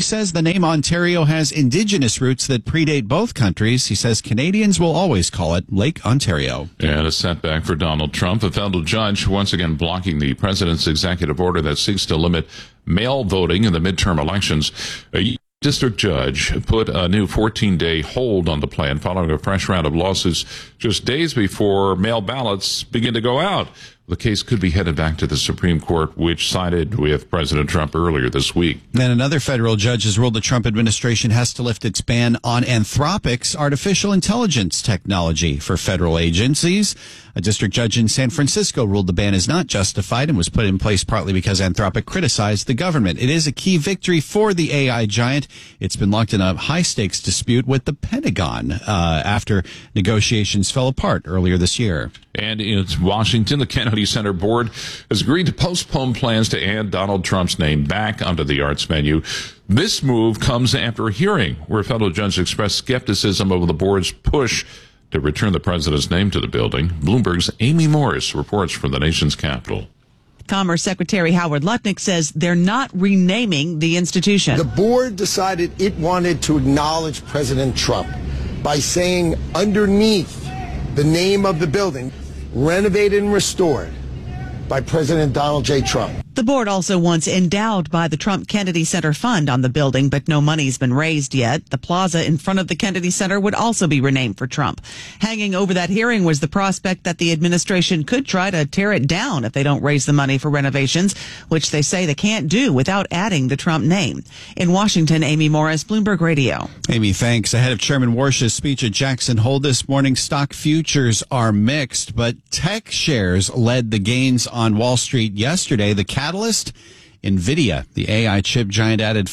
says the name Ontario has Indigenous roots that predate both countries. He says Canadians will always call it Lake Ontario. And a setback for Donald Trump. A federal judge once again blocking the president's executive order that seeks to limit mail voting in the midterm elections. A district judge put a new 14-day hold on the plan following a fresh round of lawsuits just days before mail ballots begin to go out. The case could be headed back to the Supreme Court, which sided with President Trump earlier this week. Then another federal judge has ruled the Trump administration has to lift its ban on Anthropic's artificial intelligence technology for federal agencies. A district judge in San Francisco ruled the ban is not justified and was put in place partly because Anthropic criticized the government. It is a key victory for the AI giant. It's been locked in a high-stakes dispute with the Pentagon after negotiations fell apart earlier this year. And in Washington, the Kennedy Center Board has agreed to postpone plans to add Donald Trump's name back onto the arts menu. This move comes after a hearing where a federal judge expressed skepticism over the board's push to return the president's name to the building. Bloomberg's Amy Morris reports from the nation's capital. Commerce Secretary Howard Lutnick says they're not renaming the institution. The board decided it wanted to acknowledge President Trump by saying underneath the name of the building, renovated and restored by President Donald J. Trump. The board also wants endowed by the Trump Kennedy Center Fund on the building, but no money's been raised yet. The plaza in front of the Kennedy Center would also be renamed for Trump. Hanging over that hearing was the prospect that the administration could try to tear it down if they don't raise the money for renovations, which they say they can't do without adding the Trump name. In Washington, Amy Morris, Bloomberg Radio. Amy, thanks. Ahead of Chairman Warsh's speech at Jackson Hole this morning, stock futures are mixed, but tech shares led the gains on Wall Street yesterday. The catalyst, NVIDIA. The AI chip giant added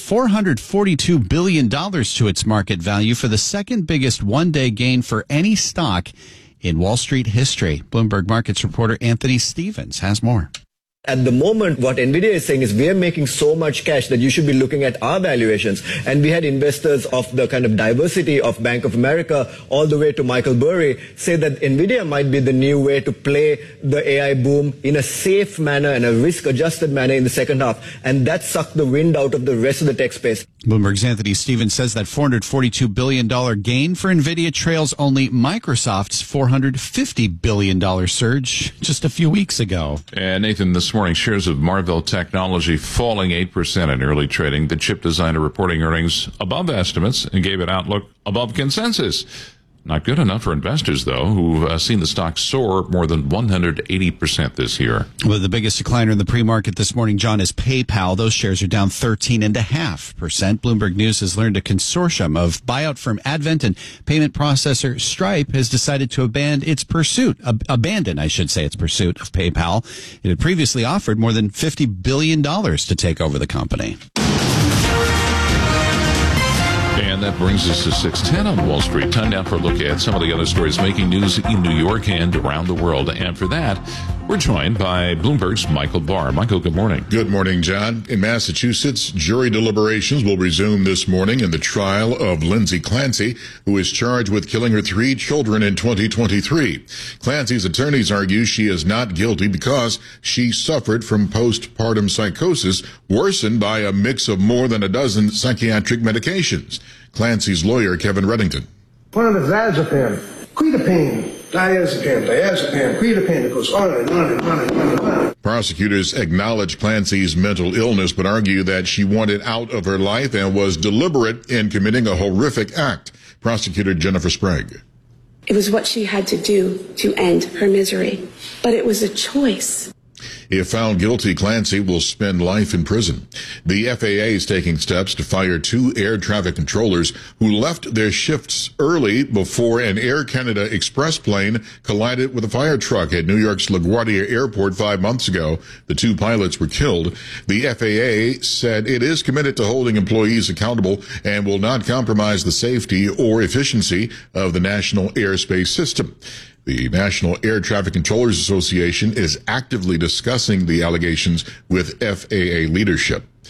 $442 billion to its market value for the second biggest one-day gain for any stock in Wall Street history. Bloomberg Markets reporter Anthony Stevens has more. At the moment, what NVIDIA is saying is we are making so much cash that you should be looking at our valuations. And we had investors of the kind of diversity of Bank of America all the way to Michael Burry say that NVIDIA might be the new way to play the AI boom in a safe manner and a risk-adjusted manner in the second half. And that sucked the wind out of the rest of the tech space. Bloomberg's Anthony Stevens says that $442 billion gain for NVIDIA trails only Microsoft's $450 billion surge just a few weeks ago. And Nathan, this morning, shares of Marvell Technology falling 8% in early trading. The chip designer reporting earnings above estimates and gave an outlook above consensus. Not good enough for investors, though, who've seen the stock soar more than 180% this year. Well, the biggest decliner in the pre-market this morning, John, is PayPal. Those shares are down 13.5%. Bloomberg News has learned a consortium of buyout firm Advent and payment processor Stripe has decided to abandon its pursuit of PayPal. It had previously offered more than $50 billion to take over the company. And that brings us to 6:10 on Wall Street. Time now for a look at some of the other stories making news in New York and around the world. And for that, we're joined by Bloomberg's Michael Barr. Michael, good morning. Good morning, John. In Massachusetts, jury deliberations will resume this morning in the trial of Lindsay Clancy, who is charged with killing her 3 children in 2023. Clancy's attorneys argue she is not guilty because she suffered from postpartum psychosis worsened by a mix of more than a dozen psychiatric medications. Clancy's lawyer, Kevin Reddington. One of the diazepam, quetiapine, diazepam, quetiapine, it goes on and on and on and on and on. Prosecutors acknowledge Clancy's mental illness, but argue that she wanted out of her life and was deliberate in committing a horrific act. Prosecutor Jennifer Sprague. It was what she had to do to end her misery, but it was a choice. If found guilty, Clancy will spend life in prison. The FAA is taking steps to fire 2 air traffic controllers who left their shifts early before an Air Canada Express plane collided with a fire truck at New York's LaGuardia Airport 5 months ago. The 2 pilots were killed. The FAA said it is committed to holding employees accountable and will not compromise the safety or efficiency of the national airspace system. The National Air Traffic Controllers Association is actively discussing the allegations with FAA leadership.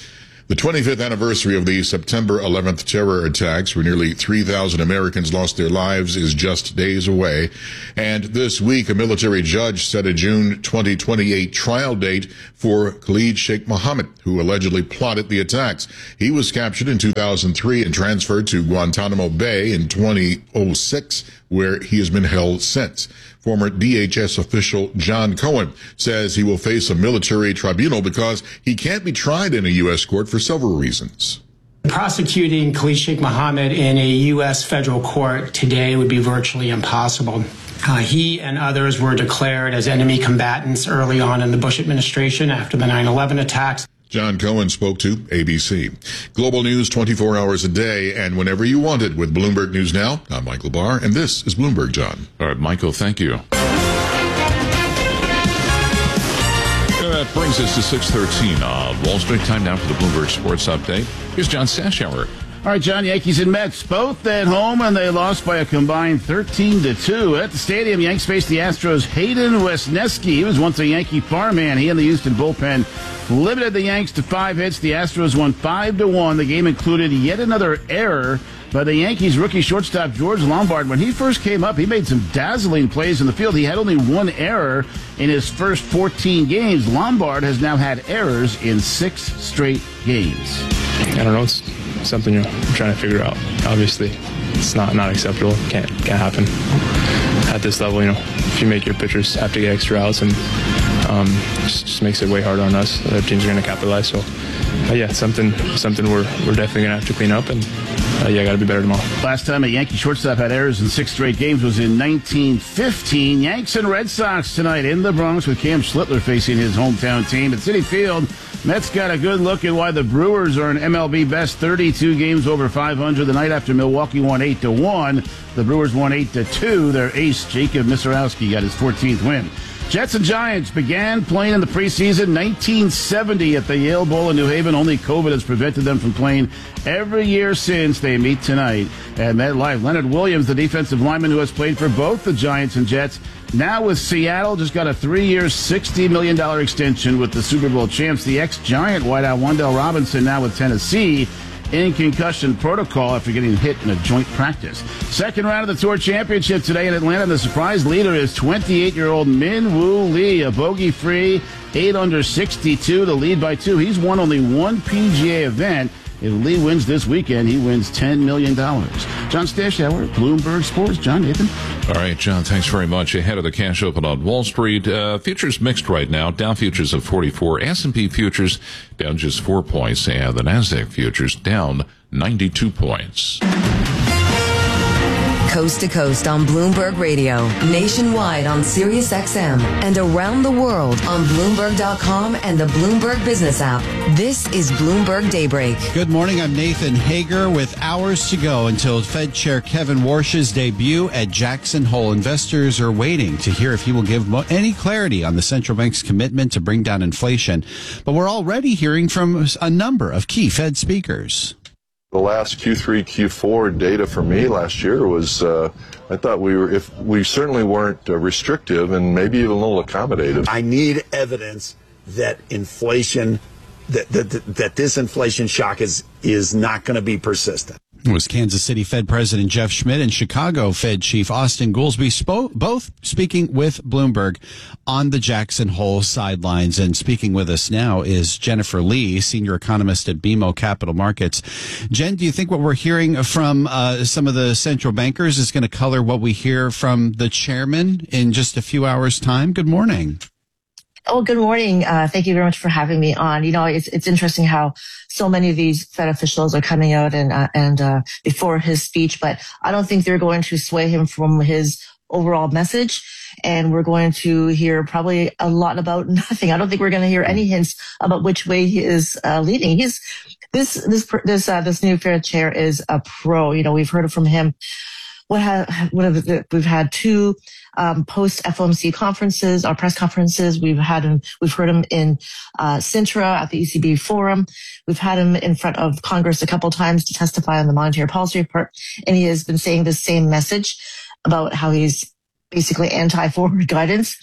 The 25th anniversary of the September 11th terror attacks, where nearly 3,000 Americans lost their lives, is just days away. And this week, a military judge set a June 2028 trial date for Khalid Sheikh Mohammed, who allegedly plotted the attacks. He was captured in 2003 and transferred to Guantanamo Bay in 2006, where he has been held since. Former DHS official John Cohen says he will face a military tribunal because he can't be tried in a U.S. court for several reasons. Prosecuting Khalid Sheikh Mohammed in a U.S. federal court today would be virtually impossible. He and others were declared as enemy combatants early on in the Bush administration after the 9/11 attacks. John Cohen spoke to ABC. Global news 24 hours a day and whenever you want it with Bloomberg News Now. I'm Michael Barr, and this is Bloomberg, John. All right, Michael, thank you. That brings us to 6:13 on Wall Street. Time now for the Bloomberg Sports Update. Here's John Stashower. All right, John, Yankees and Mets both at home, and they lost by a combined 13-2. At the stadium, Yanks faced the Astros' Hayden Wesneski. He was once a Yankee farm man. He and the Houston bullpen limited the Yanks to 5 hits. The Astros won 5-1. The game included yet another error by the Yankees' rookie shortstop George Lombard. When he first came up, he made some dazzling plays in the field. He had only one error in his first 14 games. Lombard has now had errors in 6 straight games. I don't know. It's something I'm trying to figure out. Obviously, it's not acceptable. Can't happen at this level. If you make your pitchers have to get extra outs, and just makes it way harder on us. Other teams are going to capitalize. So, yeah, something we're definitely going to have to clean up, and got to be better tomorrow. Last time a Yankee shortstop had errors in 6 straight games was in 1915. Yanks and Red Sox tonight in the Bronx with Cam Schlittler facing his hometown team at Citi Field. Mets got a good look at why the Brewers are an MLB best 32 games over 500 the night after Milwaukee won 8-1. The Brewers won 8-2. Their ace, Jacob Misarowski, got his 14th win. Jets and Giants began playing in the preseason 1970 at the Yale Bowl in New Haven. Only COVID has prevented them from playing every year since. They meet tonight at MetLife. Leonard Williams, the defensive lineman who has played for both the Giants and Jets, now with Seattle, just got a 3-year, $60 million extension with the Super Bowl champs. The ex-Giant wideout Wan'Dale Robinson now with Tennessee in concussion protocol after getting hit in a joint practice. Second round of the Tour Championship today in Atlanta. The surprise leader is 28-year-old Min Woo Lee, a bogey-free 8 under 62 to lead by 2. He's won only one PGA event. If Lee wins this weekend, he wins $10 million. John Stashower, Bloomberg Sports. John, Nathan. All right, John, thanks very much. Ahead of the cash open on Wall Street, futures mixed right now. Dow futures at 44, S&P futures down just 4 points, and the NASDAQ futures down 92 points. Coast to coast on Bloomberg Radio, nationwide on Sirius XM, and around the world on Bloomberg.com and the Bloomberg Business app. This is Bloomberg Daybreak. Good morning. I'm Nathan Hager with hours to go until Fed Chair Kevin Warsh's debut at Jackson Hole. Investors are waiting to hear if he will give any clarity on the central bank's commitment to bring down inflation. But we're already hearing from a number of key Fed speakers. The last Q3, Q4 data for me last year was, I thought we certainly weren't restrictive and maybe even a little accommodative. I need evidence that inflation, that this inflation shock is not going to be persistent. It was Kansas City Fed President Jeff Schmidt and Chicago Fed Chief Austin Goolsbee both speaking with Bloomberg on the Jackson Hole sidelines. And speaking with us now is Jennifer Lee, senior economist at BMO Capital Markets. Jen, do you think what we're hearing from some of the central bankers is going to color what we hear from the chairman in just a few hours' time? Good morning. Oh, good morning. Thank you very much for having me on. It's interesting how so many of these Fed officials are coming out and before his speech, but I don't think they're going to sway him from his overall message. And we're going to hear probably a lot about nothing. I don't think we're going to hear any hints about which way he is leading. This new Fed chair is a pro. We've heard from him. We've had 2 post FOMC conferences, or press conferences. We've heard him in Sintra at the ECB forum. We've had him in front of Congress a couple times to testify on the monetary policy report, and he has been saying the same message about how he's basically anti-forward guidance.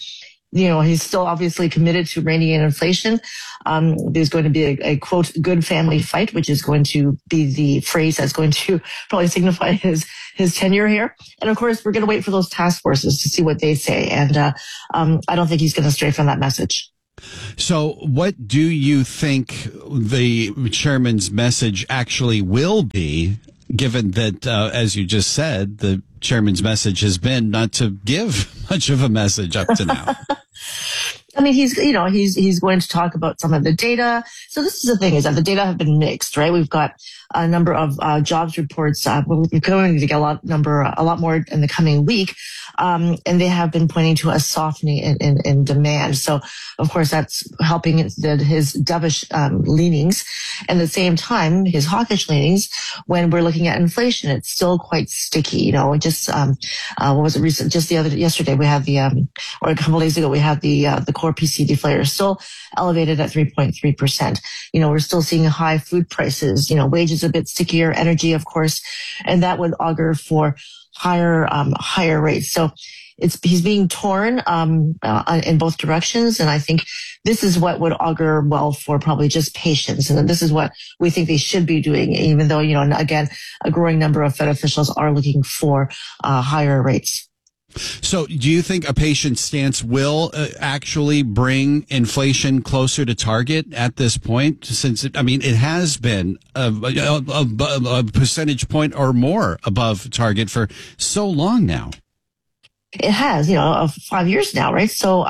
he's still obviously committed to reining in inflation. There's going to be a quote, good family fight, which is going to be the phrase that's going to probably signify his tenure here. And of course, we're going to wait for those task forces to see what they say. And I don't think he's going to stray from that message. So what do you think the chairman's message actually will be, given that, as you just said, the chairman's message has been not to give much of a message up to now? I mean, he's going to talk about some of the data. So this is the thing, is that the data have been mixed, right? We've got a number of jobs reports. We're going to get a lot more in the coming week. And they have been pointing to a softening in demand. So, of course, that's helping his dovish leanings. And at the same time, his hawkish leanings, when we're looking at inflation, it's still quite sticky. Just, what was it recent? Just yesterday, we had or a couple of days ago, we had the core PC deflator still elevated at 3.3%. We're still seeing high food prices, wages a bit stickier, energy, of course, and that would augur for higher rates. So he's being torn in both directions, and I think this is what would augur well for probably just patience, and this is what we think they should be doing, even though again, a growing number of Fed officials are looking for higher rates. So do you think a patient stance will actually bring inflation closer to target at this point? Since it has been a percentage point or more above target for so long now. It has, 5 years now, right? So,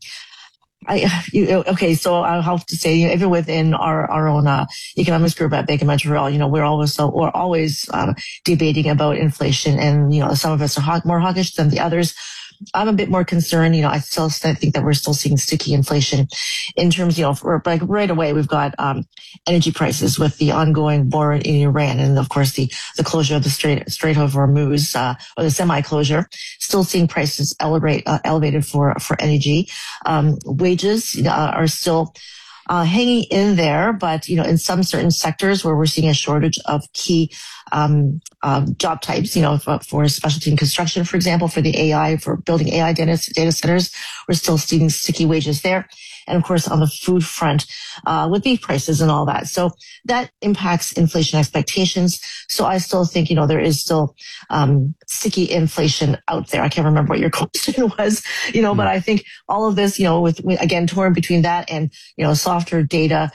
so I'll have to say, even within our own economics group at Bank of Montreal, we're always debating about inflation, and some of us are more hawkish than the others. I'm a bit more concerned. I still think that we're still seeing sticky inflation in terms, right away we've got energy prices with the ongoing war in Iran, and of course the closure of the Strait of Hormuz, or the semi-closure. Still seeing prices elevated for energy. Wages are still hanging in there, but in some certain sectors where we're seeing a shortage of key job types, for specialty in construction, for example, for the AI, for building AI data centers, we're still seeing sticky wages there. And of course, on the food front, with beef prices and all that. So that impacts inflation expectations. So I still think, there is still sticky inflation out there. I can't remember what your question was, but I think all of this, with again, torn between that and, softer data,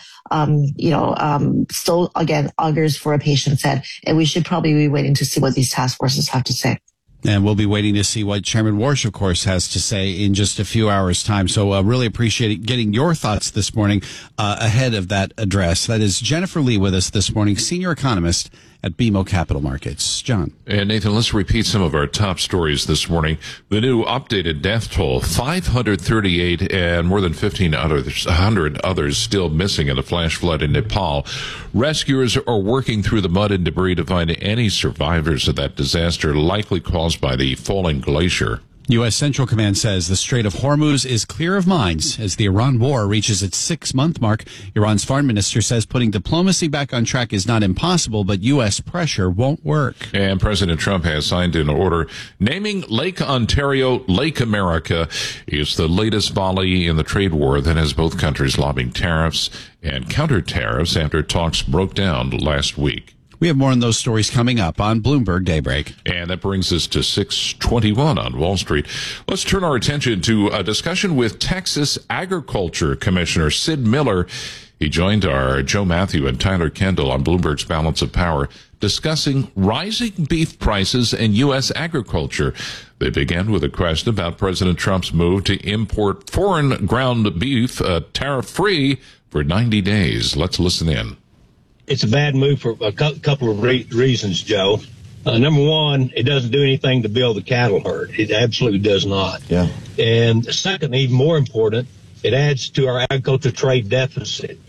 still, again, augurs for a patient's head. And we should probably be waiting to see what these task forces have to say. And we'll be waiting to see what Chairman Warsh, of course, has to say in just a few hours' time. So really appreciate getting your thoughts this morning ahead of that address. That is Jennifer Lee with us this morning, senior economist at BMO Capital Markets. John. And Nathan, let's repeat some of our top stories this morning. The new updated death toll, 538, and more than 1,500 others still missing in the flash flood in Nepal. Rescuers are working through the mud and debris to find any survivors of that disaster, likely caused by the falling glacier. U.S. Central Command says the Strait of Hormuz is clear of mines as the Iran war reaches its 6-month mark. Iran's foreign minister says putting diplomacy back on track is not impossible, but U.S. pressure won't work. And President Trump has signed an order naming Lake Ontario Lake America. It's the latest volley in the trade war that has both countries lobbying tariffs and counter tariffs after talks broke down last week. We have more on those stories coming up on Bloomberg Daybreak. And that brings us to 6:21 on Wall Street. Let's turn our attention to a discussion with Texas Agriculture Commissioner Sid Miller. He joined our Joe Matthew and Tyler Kendall on Bloomberg's Balance of Power, discussing rising beef prices and U.S. agriculture. They began with a question about President Trump's move to import foreign ground beef tariff-free for 90 days. Let's listen in. It's a bad move for a couple of reasons, Joe. Number one, it doesn't do anything to build the cattle herd. It absolutely does not. Yeah. And second, even more important, it adds to our agriculture trade deficit.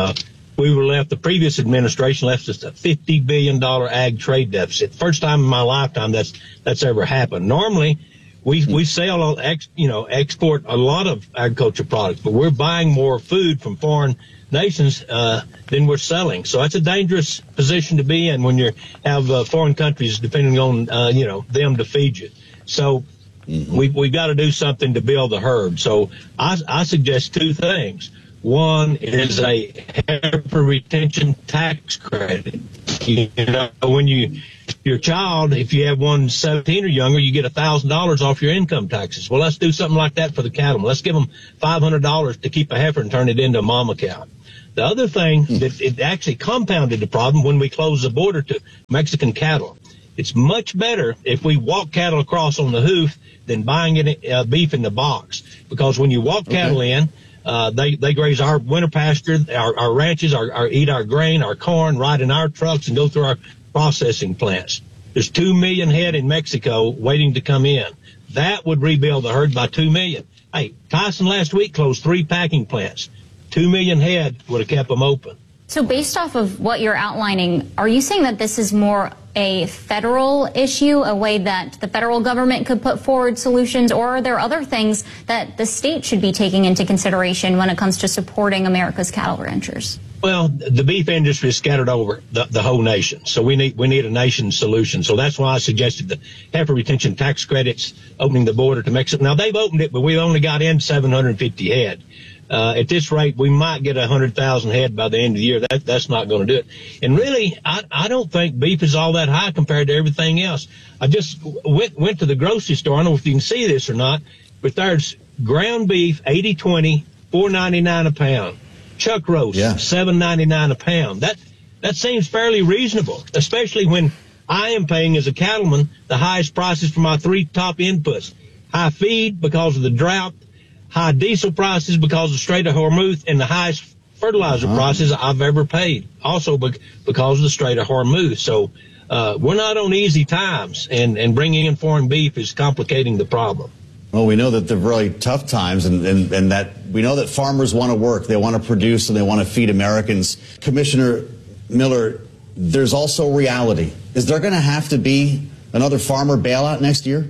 The previous administration left us a $50 billion ag trade deficit. First time in my lifetime that's ever happened. Normally, we sell, export a lot of agriculture products, but we're buying more food from foreign nations than we're selling. So that's a dangerous position to be in when you have foreign countries depending on them to feed you. So We've got to do something to build the herd. So I suggest two things. One is a heifer retention tax credit. You know, when your child, if you have one 17 or younger, you get $1,000 off your income taxes. Well, let's do something like that for the cattlemen. Let's give them $500 to keep a heifer and turn it into a mama cow. The other thing that it actually compounded the problem when we closed the border to Mexican cattle. It's much better if we walk cattle across on the hoof than buying it beef in the box, because when you walk cattle in, they graze our winter pasture, our ranches, eat our grain, our corn, ride in our trucks, and go through our processing plants. There's 2 million head in Mexico waiting to come in. That would rebuild the herd by 2 million. Hey, Tyson last week closed 3 packing plants. 2 million head would have kept them open. So based off of what you're outlining, are you saying that this is more a federal issue, a way that the federal government could put forward solutions, or are there other things that the state should be taking into consideration when it comes to supporting America's cattle ranchers? Well, the beef industry is scattered over the whole nation, so we need a nation solution. So that's why I suggested the heifer retention tax credits, opening the border to Mexico. Now, they've opened it, but we only got in 750 head. At this rate, we might get 100,000 head by the end of the year. That's not going to do it. And really, I don't think beef is all that high compared to everything else. I just went to the grocery store. I don't know if you can see this or not, but there's ground beef, 80-20, $4.99 a pound. Chuck roast, $7.99 a pound. That seems fairly reasonable, especially when I am paying as a cattleman the highest prices for my 3 top inputs. High feed because of the drought, high diesel prices because of Strait of Hormuz, and the highest fertilizer prices I've ever paid, also because of the Strait of Hormuz. So we're not on easy times, and bringing in foreign beef is complicating the problem. Well, we know that they're really tough times, and that we know that farmers want to work, they want to produce, and they want to feed Americans. Commissioner Miller, there's also reality. Is there going to have to be another farmer bailout next year?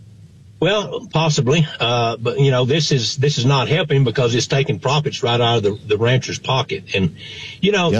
Well, possibly, but you know, this is not helping because it's taking profits right out of the rancher's pocket. And you know,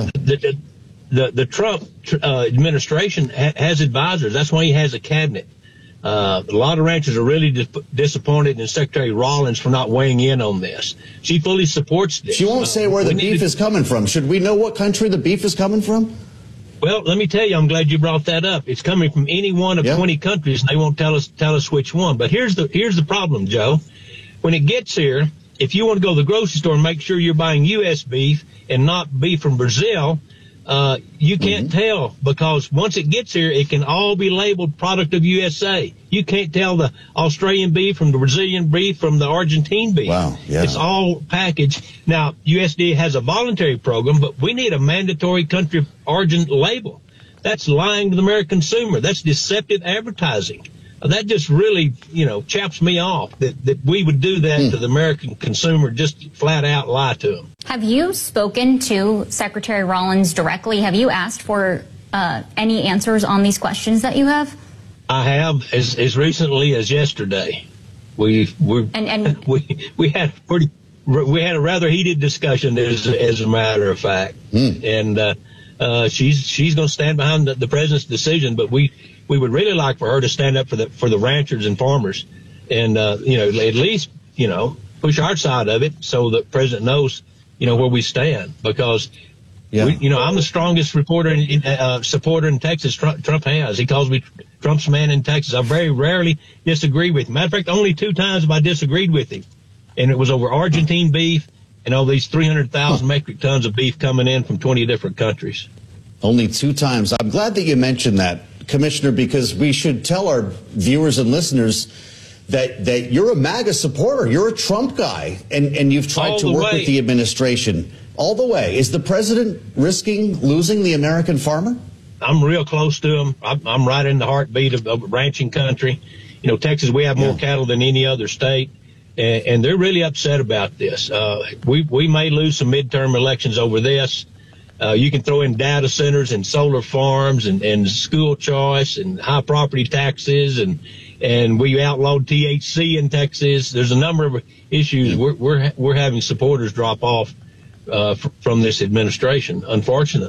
the Trump administration has advisors. That's why he has a cabinet. A lot of ranchers are really disappointed in Secretary Rawlings for not weighing in on this. She fully supports this. She won't say where the beef is coming from. Should we know what country the beef is coming from? Well, let me tell you, I'm glad you brought that up. It's coming from any one of 20 countries, and they won't tell us which one. But here's the problem, Joe. When it gets here, if you want to go to the grocery store and make sure you're buying U.S. beef and not beef from Brazil, you can't tell, because once it gets here, it can all be labeled product of USA. You can't tell the Australian beef from the Brazilian beef from the Argentine beef. Wow, yeah. It's all packaged. Now, USDA has a voluntary program, but we need a mandatory country of origin label. That's lying to the American consumer. That's deceptive advertising. That just really, chaps me off that we would do that to the American consumer, just flat out lie to them. Have you spoken to Secretary Rawlings directly? Have you asked for any answers on these questions that you have? I have, as recently as yesterday. We had a rather heated discussion, as a matter of fact, and she's going to stand behind the president's decision, but we would really like for her to stand up for the ranchers and farmers, and at least push our side of it so the president knows where we stand, because I'm the strongest supporter in Texas Trump has. He calls me Trump's man in Texas. I very rarely disagree with him. Matter of fact, only 2 times have I disagreed with him, and it was over Argentine beef and all these 300,000 metric tons of beef coming in from 20 different countries. Only 2 times. I'm glad that you mentioned that, Commissioner, because we should tell our viewers and listeners that you're a MAGA supporter. You're a Trump guy, and you've tried to work with the administration all the way. Is the president risking losing the American farmer? I'm real close to him. I'm right in the heartbeat of ranching country. Texas, we have more cattle than any other state, and they're really upset about this. We may lose some midterm elections over this. You can throw in data centers and solar farms and school choice and high property taxes, and we outlawed THC in Texas. There's a number of issues. We're having supporters drop off from this administration, unfortunately.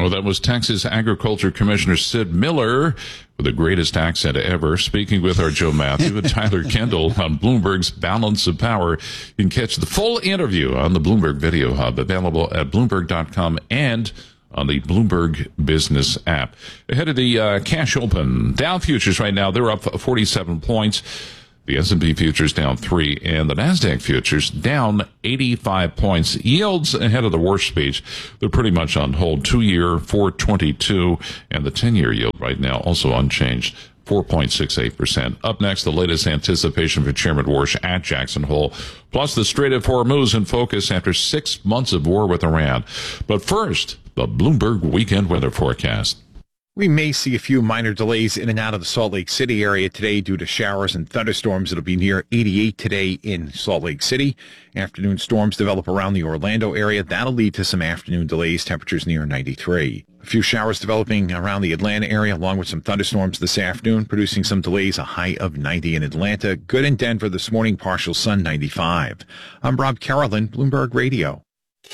Well, that was Texas Agriculture Commissioner Sid Miller with the greatest accent ever, speaking with our Joe Matthew and Tyler Kendall on Bloomberg's Balance of Power. You can catch the full interview on the Bloomberg Video Hub, available at Bloomberg.com and on the Bloomberg Business app. Ahead of the cash open, Dow futures right now, they're up 47 points. The S&P futures down 3, and the NASDAQ futures down 85 points. Yields ahead of the war speech, they're pretty much on hold. 2-year, 4.22, and the 10-year yield right now also unchanged, 4.68%. Up next, the latest anticipation for Chairman Warsh at Jackson Hole, plus the Strait of Hormuz in focus after 6 months of war with Iran. But first, the Bloomberg weekend weather forecast. We may see a few minor delays in and out of the Salt Lake City area today due to showers and thunderstorms. It'll be near 88 today in Salt Lake City. Afternoon storms develop around the Orlando area. That'll lead to some afternoon delays, temperatures near 93. A few showers developing around the Atlanta area, along with some thunderstorms this afternoon, producing some delays, a high of 90 in Atlanta. Good in Denver this morning, partial sun, 95. I'm Rob Carolyn, Bloomberg Radio.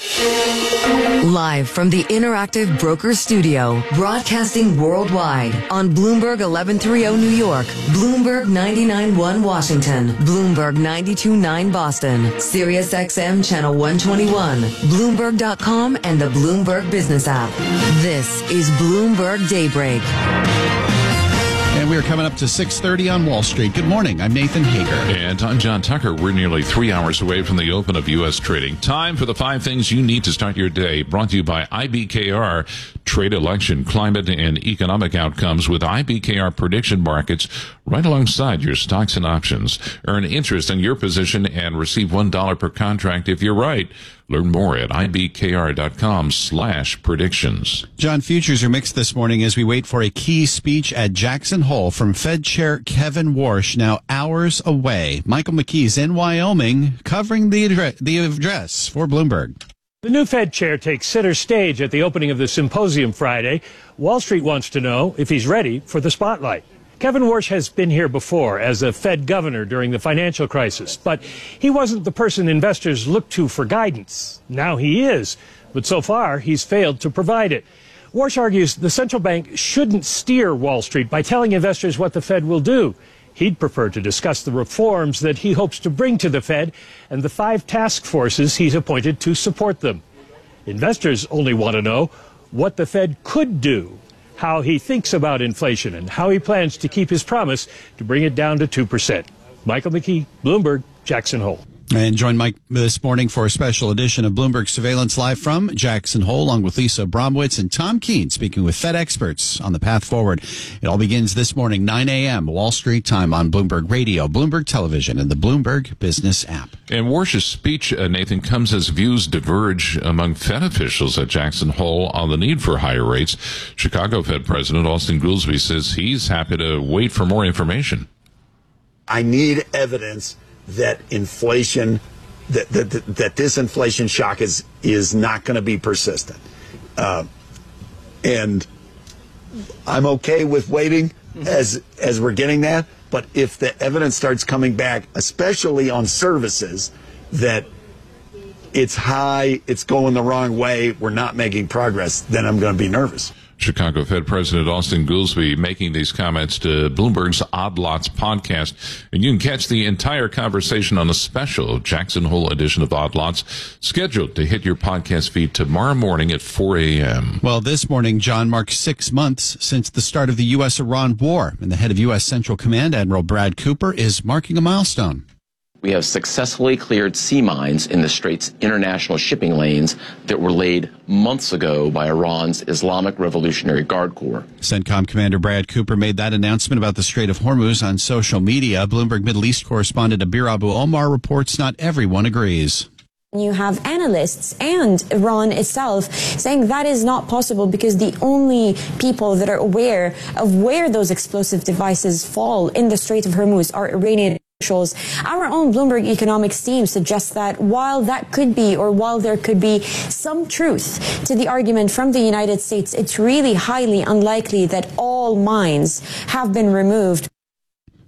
Live from the Interactive Brokers Studio, broadcasting worldwide on Bloomberg 1130 New York, Bloomberg 99.1 Washington, Bloomberg 92.9 Boston, Sirius XM Channel 121, Bloomberg.com and the Bloomberg Business app. This is Bloomberg Daybreak. And we're coming up to 6:30 on Wall Street. Good morning. I'm Nathan Hager. And I'm John Tucker. We're nearly 3 hours away from the open of U.S. trading. Time for the 5 things you need to start your day. Brought to you by IBKR. Trade, election, climate, and economic outcomes with IBKR prediction markets right alongside your stocks and options. Earn interest in your position and receive $1 per contract if you're right. Learn more at ibkr.com/predictions. John, futures are mixed this morning as we wait for a key speech at Jackson Hole from Fed Chair Kevin Warsh, now hours away. Michael McKee's in Wyoming covering the address for Bloomberg. The new Fed chair takes center stage at the opening of the symposium Friday. Wall Street wants to know if he's ready for the spotlight. Kevin Warsh has been here before as a Fed governor during the financial crisis, but he wasn't the person investors looked to for guidance. Now he is, but so far he's failed to provide it. Warsh argues the central bank shouldn't steer Wall Street by telling investors what the Fed will do. He'd prefer to discuss the reforms that he hopes to bring to the Fed and the 5 task forces he's appointed to support them. Investors only want to know what the Fed could do, how he thinks about inflation, and how he plans to keep his promise to bring it down to 2%. Michael McKee, Bloomberg, Jackson Hole. And join Mike this morning for a special edition of Bloomberg Surveillance live from Jackson Hole, along with Lisa Bromwitz and Tom Keene, speaking with Fed experts on the path forward. It all begins this morning, 9 a.m. Wall Street time on Bloomberg Radio, Bloomberg Television, and the Bloomberg Business app. And Warsh's speech, Nathan, comes as views diverge among Fed officials at Jackson Hole on the need for higher rates. Chicago Fed President Austin Goolsbee says he's happy to wait for more information. I need evidence that inflation, that this inflation shock is not going to be persistent, and I'm okay with waiting as we're getting that. But if the evidence starts coming back, especially on services, that it's high, it's going the wrong way, we're not making progress, then I'm going to be nervous. Chicago Fed President Austin Goolsbee making these comments to Bloomberg's Odd Lots podcast. And you can catch the entire conversation on a special Jackson Hole edition of Odd Lots scheduled to hit your podcast feed tomorrow morning at 4 a.m. Well, this morning, John, marks 6 months since the start of the U.S.-Iran war. And the head of U.S. Central Command, Admiral Brad Cooper, is marking a milestone. We have successfully cleared sea mines in the Strait's international shipping lanes that were laid months ago by Iran's Islamic Revolutionary Guard Corps. CENTCOM Commander Brad Cooper made that announcement about the Strait of Hormuz on social media. Bloomberg Middle East correspondent Abir Abu Omar reports not everyone agrees. You have analysts and Iran itself saying that is not possible because the only people that are aware of where those explosive devices fall in the Strait of Hormuz are Iranian officials. Our own Bloomberg economics team suggests that while that could be, or while there could be some truth to the argument from the United States, it's really highly unlikely that all mines have been removed.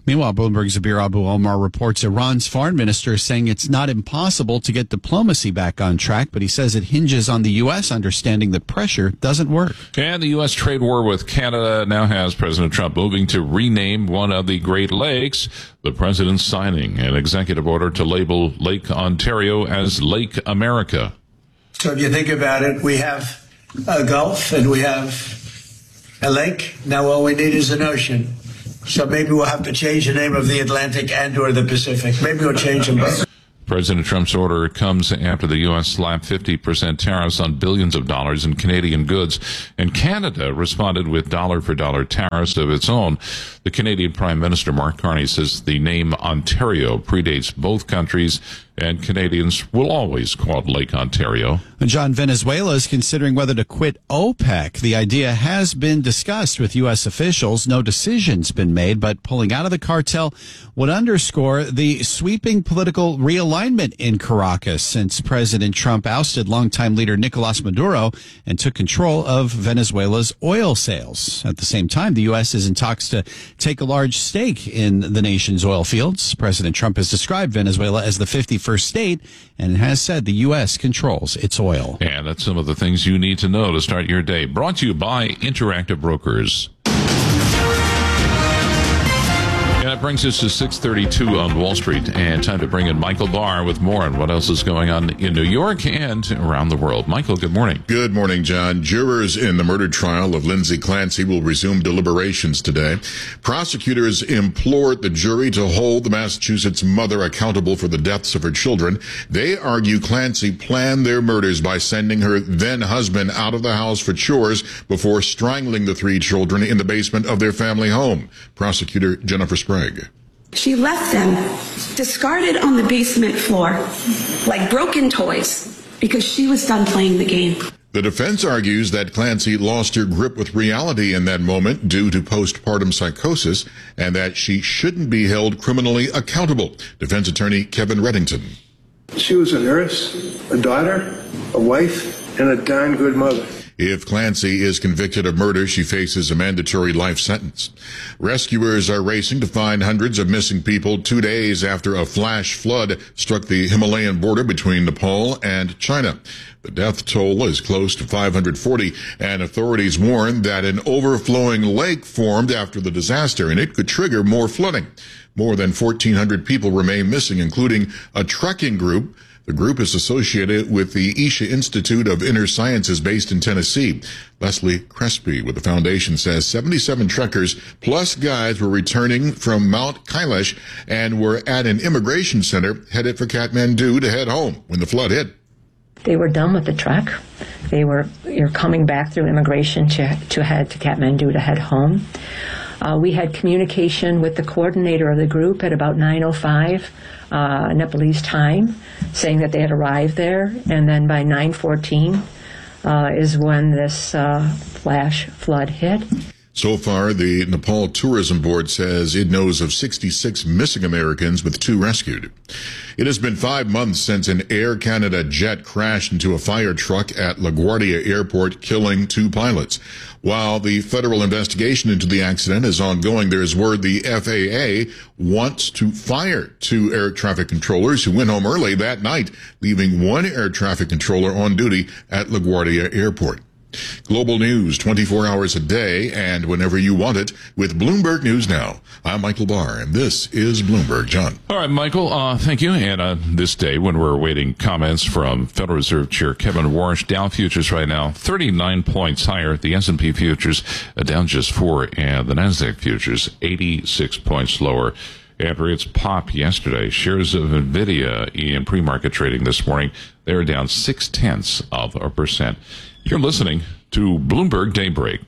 Meanwhile, Bloomberg's Zabir Abu Omar reports Iran's foreign minister is saying it's not impossible to get diplomacy back on track, but he says it hinges on the U.S. understanding that pressure doesn't work. And the U.S. trade war with Canada now has President Trump moving to rename one of the Great Lakes. The president signing an executive order to label Lake Ontario as Lake America. So if you think about it, we have a Gulf and we have a lake. Now all we need is an ocean. So maybe we'll have to change the name of the Atlantic and or the Pacific. Maybe we'll change them both. President Trump's order comes after the U.S. slapped 50% tariffs on billions of dollars in Canadian goods, and Canada responded with dollar-for-dollar tariffs of its own. The Canadian Prime Minister, Mark Carney, says the name Ontario predates both countries, and Canadians will always call it Lake Ontario. John, Venezuela is considering whether to quit OPEC. The idea has been discussed with U.S. officials. No decision's been made, but pulling out of the cartel would underscore the sweeping political realignment in Caracas since President Trump ousted longtime leader Nicolas Maduro and took control of Venezuela's oil sales. At the same time, the U.S. is in talks to take a large stake in the nation's oil fields. President Trump has described Venezuela as the 51st state and has said the U.S. controls its oil. And that's some of the things you need to know to start your day. Brought to you by Interactive Brokers. And that brings us to 6:32 on Wall Street, and time to bring in Michael Barr with more on what else is going on in New York and around the world. Michael, good morning. Good morning, John. Jurors in the murder trial of Lindsay Clancy will resume deliberations today. Prosecutors implored the jury to hold the Massachusetts mother accountable for the deaths of her children. They argue Clancy planned their murders by sending her then-husband out of the house for chores before strangling the three children in the basement of their family home. Prosecutor Jennifer Sprague. She left them discarded on the basement floor like broken toys because she was done playing the game. The defense argues that Clancy lost her grip with reality in that moment due to postpartum psychosis and that she shouldn't be held criminally accountable. Defense attorney Kevin Reddington. She was a nurse, a daughter, a wife, and a darn good mother. If Clancy is convicted of murder, she faces a mandatory life sentence. Rescuers are racing to find hundreds of missing people 2 days after a flash flood struck the Himalayan border between Nepal and China. The death toll is close to 540, and authorities warn that an overflowing lake formed after the disaster, and it could trigger more flooding. More than 1,400 people remain missing, including a trekking group. The group is associated with the Isha Institute of Inner Sciences based in Tennessee. Leslie Crespi with the foundation says 77 trekkers plus guides were returning from Mount Kailash and were at an immigration center headed for Kathmandu to head home when the flood hit. They were done with the trek. You're coming back through immigration to head to Kathmandu to head home. We had communication with the coordinator of the group at about 9:05 Nepalese time, saying that they had arrived there, and then by 9:14 is when this flash flood hit. So far, the Nepal Tourism Board says it knows of 66 missing Americans, with 2 rescued. It has been 5 months since an Air Canada jet crashed into a fire truck at LaGuardia Airport, killing 2 pilots. While the federal investigation into the accident is ongoing, there is word the FAA wants to fire 2 air traffic controllers who went home early that night, leaving 1 air traffic controller on duty at LaGuardia Airport. Global news 24 hours a day and whenever you want it with Bloomberg News Now. I'm Michael Barr, and this is Bloomberg. John. All right, Michael, thank you. And this day, when we're awaiting comments from Federal Reserve Chair Kevin Warsh, Dow futures right now 39 points higher. The S&P futures down just 4, and the NASDAQ futures 86 points lower. After its pop yesterday, shares of NVIDIA in pre-market trading this morning, they're down 0.6%. You're listening to Bloomberg Daybreak.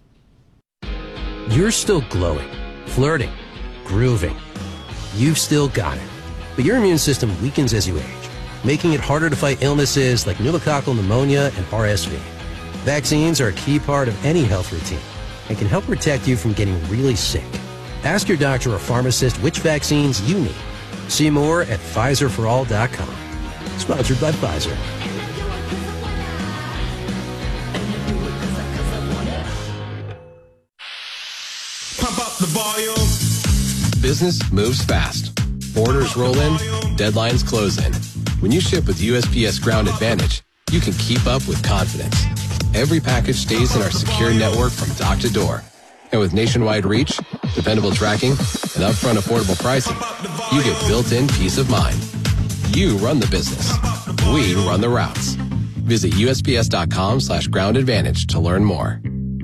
You're still glowing, flirting, grooving. You've still got it. But your immune system weakens as you age, making it harder to fight illnesses like pneumococcal pneumonia and RSV. Vaccines are a key part of any health routine and can help protect you from getting really sick. Ask your doctor or pharmacist which vaccines you need. See more at PfizerForAll.com. Sponsored by Pfizer. Pump up the volume. business moves fast. Orders roll in, deadlines close in. When you ship with USPS Ground Advantage, you can keep up with confidence. Every package stays in our secure network from dock to door. And with nationwide reach, dependable tracking, and upfront affordable pricing, you get built-in peace of mind. You run the business. We run the routes. Visit USPS.com/Ground Advantage to learn more.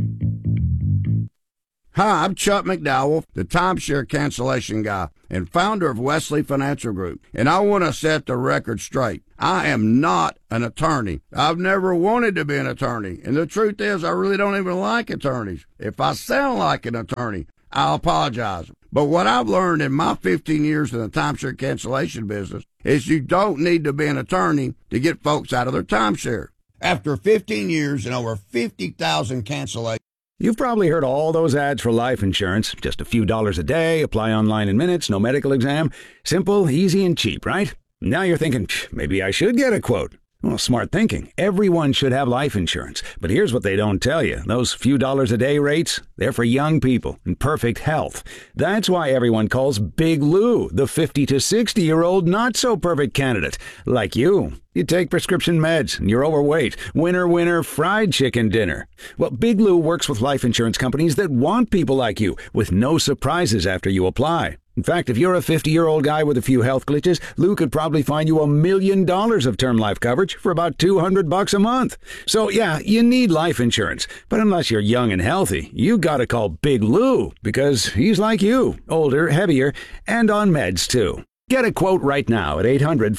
Hi, I'm Chuck McDowell, the timeshare cancellation guy and founder of Wesley Financial Group, and I want to set the record straight. I am not an attorney. I've never wanted to be an attorney, and the truth is I really don't even like attorneys. If I sound like an attorney, I'll apologize. But what I've learned in my 15 years in the timeshare cancellation business is you don't need to be an attorney to get folks out of their timeshare. After 15 years and over 50,000 cancellations, You've probably heard all those ads for life insurance. Just a few dollars a day, apply online in minutes, no medical exam. Simple, easy, and cheap, right? Now you're thinking, maybe I should get a quote. Well, smart thinking. Everyone should have life insurance. But here's what they don't tell you. Those few dollars a day rates, they're for young people in perfect health. That's why everyone calls Big Lou the 50 to 60-year-old not-so-perfect candidate. Like you. You take prescription meds, and you're overweight. Winner, winner, fried chicken dinner. Well, Big Lou works with life insurance companies that want people like you, with no surprises after you apply. In fact, if you're a 50-year-old guy with a few health glitches, Lou could probably find you $1 million of term life coverage for about $200 a month. So, yeah, you need life insurance. But unless you're young and healthy, you gotta call Big Lou, because he's like you, older, heavier, and on meds, too. Get a quote right now at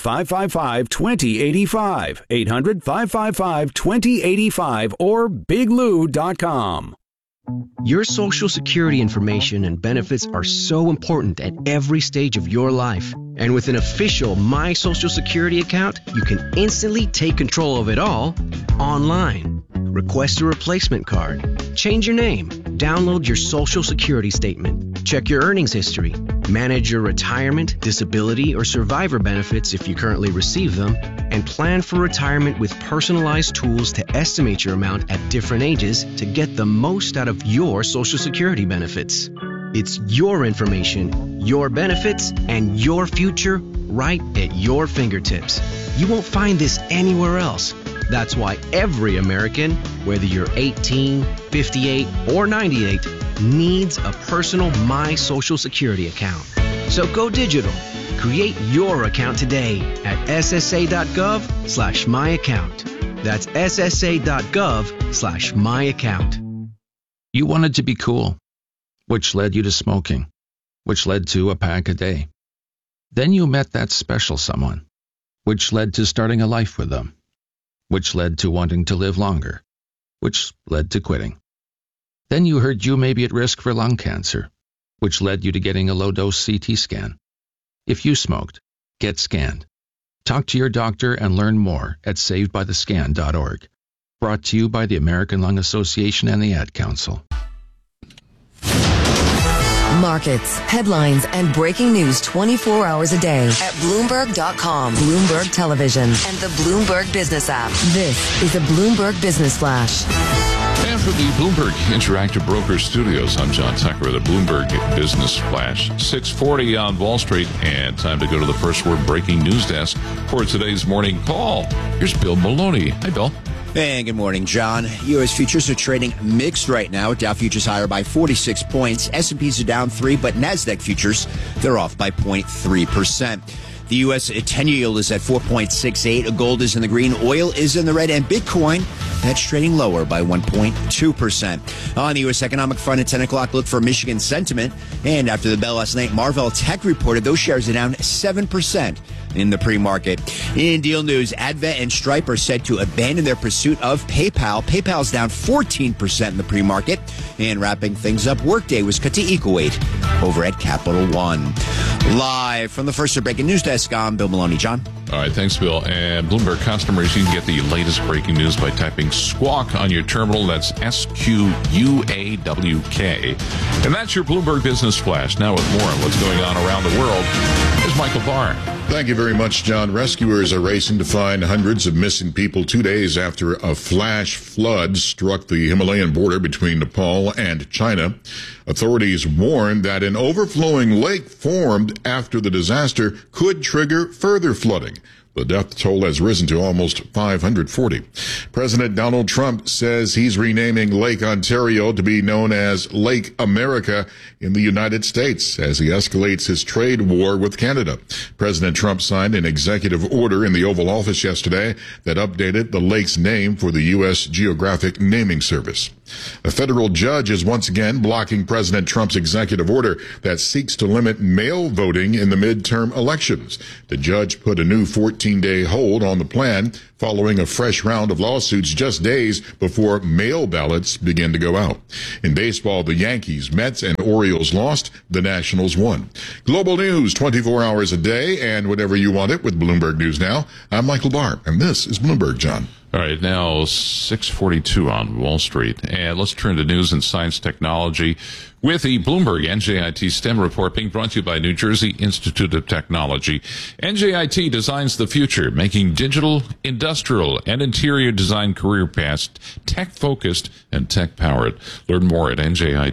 800-555-2085, 800-555-2085, or biglou.com. Your Social Security information and benefits are so important at every stage of your life. And with an official My Social Security account, you can instantly take control of it all online. Request a replacement card, change your name, download your Social Security statement, check your earnings history, manage your retirement, disability, or survivor benefits if you currently receive them, and plan for retirement with personalized tools to estimate your amount at different ages to get the most out of your Social Security benefits. It's your information, your benefits, and your future right at your fingertips. You won't find this anywhere else. That's why every American, whether you're 18, 58, or 98, needs a personal My Social Security account. So go digital. Create your account today at ssa.gov/myaccount. That's ssa.gov/myaccount. You wanted to be cool, which led you to smoking, which led to a pack a day. Then you met that special someone, which led to starting a life with them, which led to wanting to live longer, which led to quitting. Then you heard you may be at risk for lung cancer, which led you to getting a low-dose CT scan. If you smoked, get scanned. Talk to your doctor and learn more at savedbythescan.org. Brought to you by the American Lung Association and the Ad Council. Markets, headlines, and breaking news 24 hours a day at Bloomberg.com, Bloomberg Television, and the Bloomberg Business app. This is a Bloomberg Business Flash. And for the Bloomberg Interactive Brokers Studios, I'm John Tucker with the Bloomberg Business Flash. 6:40 on Wall Street, and time to go to the First Word Breaking News Desk for today's morning call. Here's Bill Maloney. Hi, Bill. And good morning, John. U.S. futures are trading mixed right now. Dow futures higher by 46 points. S&Ps are down 3, but NASDAQ futures, they're off by 0.3%. The U.S. 10-year yield is at 4.68. Gold is in the green. Oil is in the red. And Bitcoin, that's trading lower by 1.2%. On the U.S. economic front at 10 o'clock, look for Michigan sentiment. And after the bell last night, Marvell Tech reported those shares are down 7% in the pre-market. In deal news, Advent and Stripe are set to abandon their pursuit of PayPal. PayPal's down 14% in the pre-market. And wrapping things up, Workday was cut to equal weight over at Capital One. Live from the First Breaking News Desk, I'm Bill Maloney. John? All right, thanks, Bill. And Bloomberg customers, you can get the latest breaking news by typing Squawk on your terminal. That's SQUAWK. And that's your Bloomberg Business Flash. Now with more on what's going on around the world, here's Michael Barr. Thank you very much, John. Rescuers are racing to find hundreds of missing people 2 days after a flash flood struck the Himalayan border between Nepal and China. Authorities warn that an overflowing lake formed after the disaster could trigger further flooding. The death toll has risen to almost 540. President Donald Trump says he's renaming Lake Ontario to be known as Lake America in the United States as he escalates his trade war with Canada. President Trump signed an executive order in the Oval Office yesterday that updated the lake's name for the U.S. Geographic Naming Service. A federal judge is once again blocking President Trump's executive order that seeks to limit mail voting in the midterm elections. The judge put a new 14-day hold on the plan following a fresh round of lawsuits just days before mail ballots begin to go out. In baseball, the Yankees, Mets, and Orioles lost. The Nationals won. Global news 24 hours a day and whenever you want it with Bloomberg News Now. I'm Michael Barr, and this is Bloomberg, John. All right, now 6:42 on Wall Street. And let's turn to news and science technology with the Bloomberg NJIT STEM report being brought to you by New Jersey Institute of Technology. NJIT designs the future, making digital, industrial, and interior design career paths tech-focused and tech-powered. Learn more at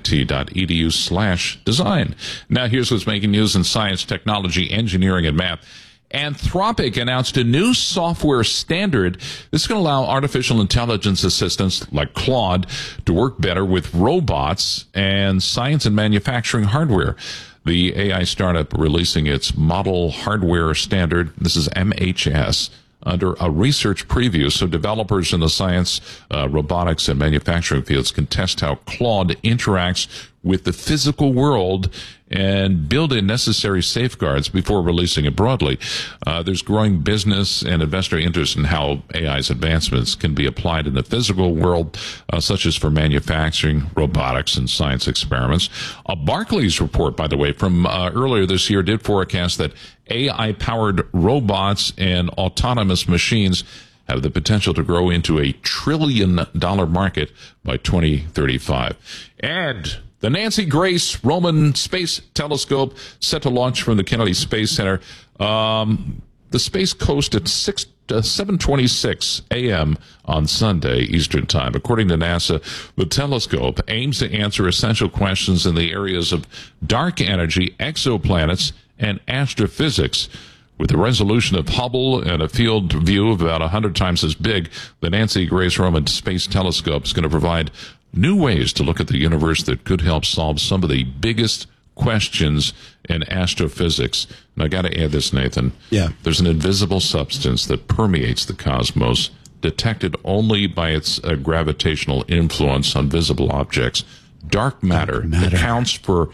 njit.edu/design. Now here's what's making news in science, technology, engineering, and math. Anthropic announced a new software standard. This is going to allow artificial intelligence assistants like Claude to work better with robots and science and manufacturing hardware. The AI startup releasing its model hardware standard, this is MHS, under a research preview so developers in the science, robotics, and manufacturing fields can test how Claude interacts with the physical world and build in necessary safeguards before releasing it broadly. There's growing business and investor interest in how AI's advancements can be applied in the physical world, such as for manufacturing, robotics, and science experiments. A Barclays report, by the way, from earlier this year did forecast that AI-powered robots and autonomous machines have the potential to grow into a $1 trillion market by 2035. And the Nancy Grace Roman Space Telescope set to launch from the Kennedy Space Center. The Space Coast at 7:26 a.m. on Sunday Eastern Time. According to NASA, the telescope aims to answer essential questions in the areas of dark energy, exoplanets, and astrophysics. With the resolution of Hubble and a field view of about 100 times as big, the Nancy Grace Roman Space Telescope is going to provide new ways to look at the universe that could help solve some of the biggest questions in astrophysics. And I got to add this, Nathan. Yeah. There's an invisible substance that permeates the cosmos, detected only by its gravitational influence on visible objects. Dark matter accounts for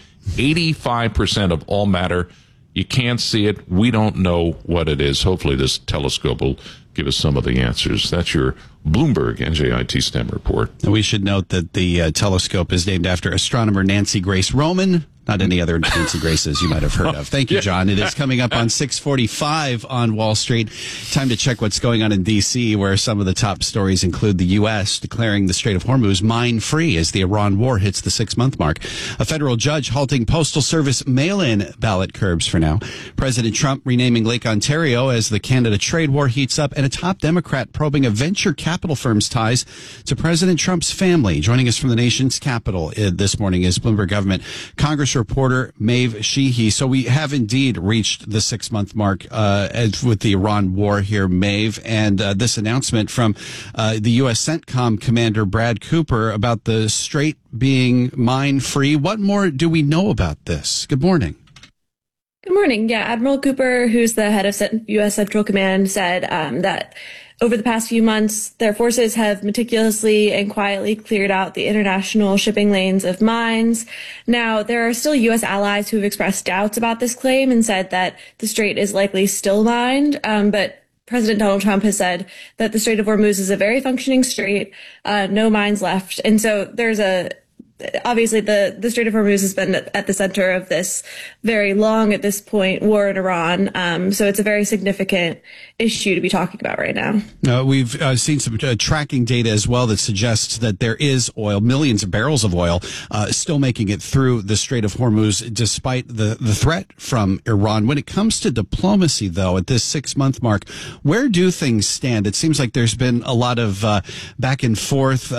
85% of all matter. You can't see it. We don't know what it is. Hopefully this telescope will give us some of the answers. That's your Bloomberg NJIT STEM report. And we should note that the telescope is named after astronomer Nancy Grace Roman, not any other Nancy Graces you might have heard of. Thank you, John. It is coming up on 6:45 on Wall Street. Time to check what's going on in D.C., where some of the top stories include the U.S. declaring the Strait of Hormuz mine-free as the Iran war hits the 6-month mark. A federal judge halting Postal Service mail-in ballot curbs for now. President Trump renaming Lake Ontario as the Canada trade war heats up, and a top Democrat probing a venture capital firm's ties to President Trump's family. Joining us from the nation's capital this morning is Bloomberg Government Congress reporter Maeve Sheehy. So we have indeed reached the 6-month mark with the Iran war here, Maeve, and this announcement from the U.S. CENTCOM Commander Brad Cooper about the strait being mine-free. What more do we know about this? Good morning. Good morning. Yeah, Admiral Cooper, who's the head of U.S. Central Command, said that over the past few months, their forces have meticulously and quietly cleared out the international shipping lanes of mines. Now, there are still U.S. allies who have expressed doubts about this claim and said that the strait is likely still mined, but President Donald Trump has said that the Strait of Hormuz is a very functioning strait, no mines left. And so there's a obviously the Strait of Hormuz has been at the center of this very long, at this point, war in Iran. So it's a very significant issue to be talking about right now. We've seen some tracking data as well that suggests that there is oil, millions of barrels of oil, still making it through the Strait of Hormuz despite the threat from Iran. When it comes to diplomacy, though, at this 6-month mark, where do things stand? It seems like there's been a lot of back and forth,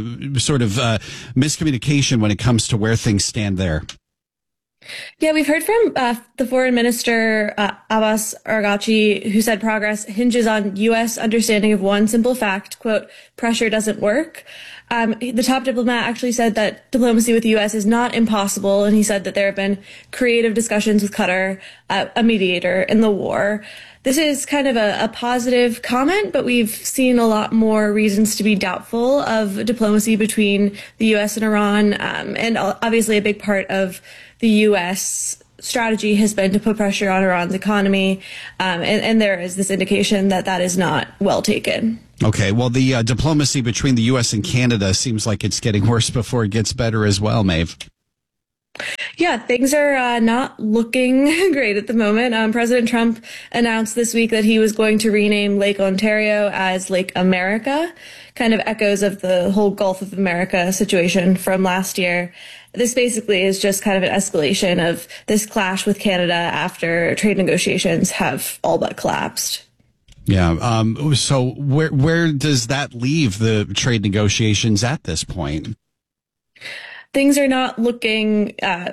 miscommunication when it comes to where things stand there. Yeah, we've heard from the foreign minister, Abbas Araghchi, who said progress hinges on U.S. understanding of one simple fact, quote, pressure doesn't work. The top diplomat actually said that diplomacy with the U.S. is not impossible, and he said that there have been creative discussions with Qatar, a mediator in the war. This is kind of a positive comment, but we've seen a lot more reasons to be doubtful of diplomacy between the U.S. and Iran. And obviously a big part of the U.S. strategy has been to put pressure on Iran's economy. And there is this indication that that is not well taken. Okay, well, the diplomacy between the U.S. and Canada seems like it's getting worse before it gets better as well, Maeve. Yeah, things are not looking great at the moment. President Trump announced this week that he was going to rename Lake Ontario as Lake America, kind of echoes of the whole Gulf of America situation from last year. This basically is just kind of an escalation of this clash with Canada after trade negotiations have all but collapsed. Yeah. So where does that leave the trade negotiations at this point? Things are not looking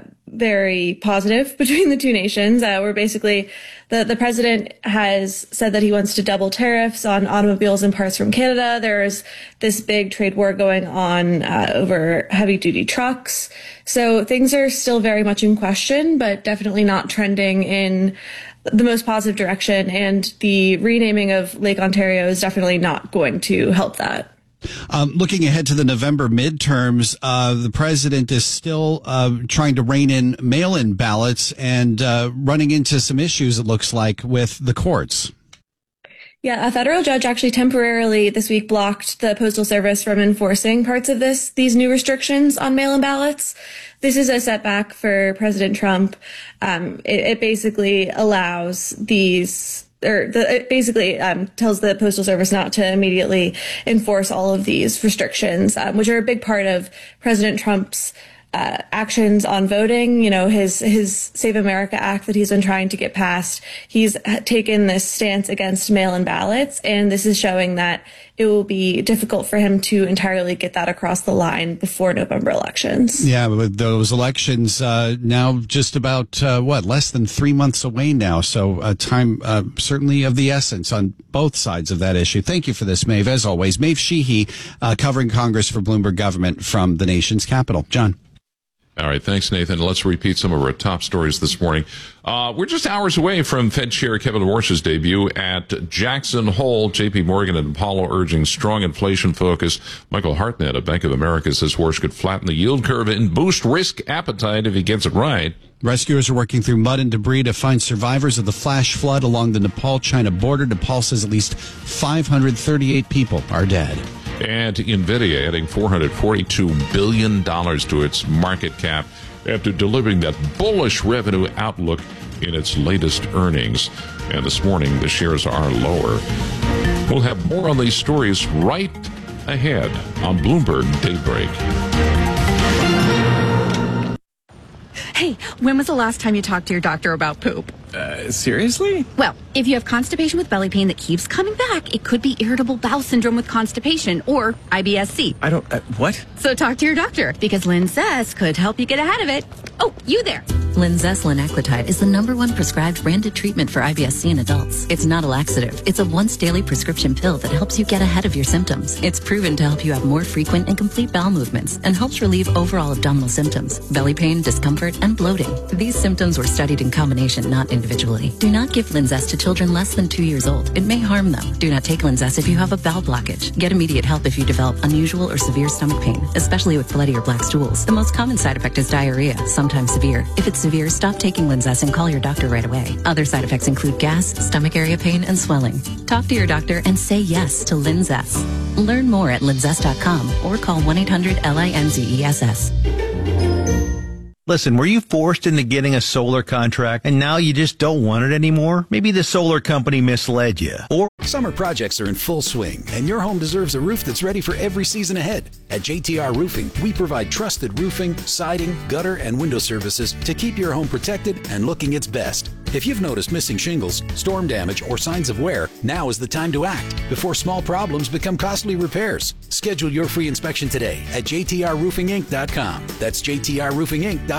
very positive between the two nations. We're basically, the president has said that he wants to double tariffs on automobiles and parts from Canada. There's this big trade war going on over heavy duty trucks. So things are still very much in question, but definitely not trending in the most positive direction. And the renaming of Lake Ontario is definitely not going to help that. Looking ahead to the November midterms, the president is still trying to rein in mail-in ballots and running into some issues, it looks like, with the courts. Yeah, a federal judge actually temporarily this week blocked the Postal Service from enforcing parts of these new restrictions on mail-in ballots. This is a setback for President Trump. It basically allows it basically tells the Postal Service not to immediately enforce all of these restrictions, which are a big part of President Trump's actions on voting. You know, his Save America Act that he's been trying to get passed. He's taken this stance against mail-in ballots, and this is showing that it will be difficult for him to entirely get that across the line before November elections. Yeah, with those elections now just about, less than 3 months away now. So time certainly of the essence on both sides of that issue. Thank you for this, Maeve, as always. Maeve Sheehy, covering Congress for Bloomberg Government from the nation's capital. John. All right, thanks, Nathan. Let's repeat some of our top stories this morning. We're just hours away from Fed Chair Kevin Warsh's debut at Jackson Hole. J.P. Morgan and Apollo urging strong inflation focus. Michael Hartnett of Bank of America says Warsh could flatten the yield curve and boost risk appetite if he gets it right. Rescuers are working through mud and debris to find survivors of the flash flood along the Nepal-China border. Nepal says at least 538 people are dead. And NVIDIA adding $442 billion to its market cap after delivering that bullish revenue outlook in its latest earnings. And this morning, the shares are lower. We'll have more on these stories right ahead on Bloomberg Daybreak. Hey, when was the last time you talked to your doctor about poop? Seriously? Well, if you have constipation with belly pain that keeps coming back, it could be irritable bowel syndrome with constipation or IBS-C. I don't, what? So talk to your doctor, because Linzess could help you get ahead of it. Oh, you there. Linzess linaclotide is the #1 prescribed branded treatment for IBS-C in adults. It's not a laxative. It's a once daily prescription pill that helps you get ahead of your symptoms. It's proven to help you have more frequent and complete bowel movements and helps relieve overall abdominal symptoms, belly pain, discomfort, and bloating. These symptoms were studied in combination, not individually. Do not give Linzess to children less than 2 years old. It may harm them. Do not take Linzess if you have a bowel blockage. Get immediate help if you develop unusual or severe stomach pain, especially with bloody or black stools. The most common side effect is diarrhea, sometimes severe. If it's severe, stop taking Linzess and call your doctor right away. Other side effects include gas, stomach area pain, and swelling. Talk to your doctor and say yes to Linzess. Learn more at linzess.com or call 1-800-LINZESS. Listen, were you forced into getting a solar contract and now you just don't want it anymore? Maybe the solar company misled you. Or summer projects are in full swing, and your home deserves a roof that's ready for every season ahead. At JTR Roofing, we provide trusted roofing, siding, gutter, and window services to keep your home protected and looking its best. If you've noticed missing shingles, storm damage, or signs of wear, now is the time to act before small problems become costly repairs. Schedule your free inspection today at jtrroofinginc.com. That's jtrroofinginc.com.